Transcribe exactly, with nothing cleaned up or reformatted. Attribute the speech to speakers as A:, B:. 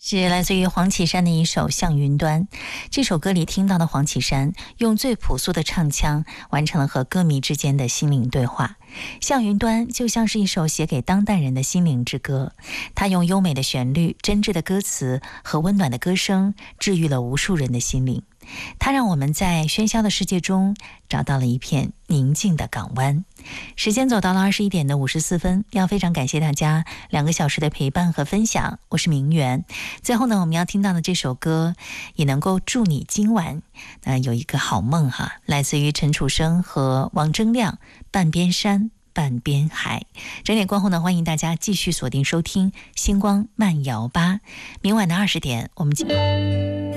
A: 是来自于黄绮珊的一首《向云端》。这首歌里听到的黄绮珊用最朴素的唱腔完成了和歌迷之间的心灵对话。向云端就像是一首写给当代人的心灵之歌，它用优美的旋律、真挚的歌词和温暖的歌声治愈了无数人的心灵。它让我们在喧嚣的世界中找到了一片宁静的港湾。时间走到了二十一点的五十四分，要非常感谢大家两个小时的陪伴和分享，我是明媛。最后呢，我们要听到的这首歌也能够祝你今晚呃有一个好梦哈，来自于陈楚生和王铮亮，半边山半边海。整点过后呢，欢迎大家继续锁定收听星光慢摇吧。明晚的二十点，我们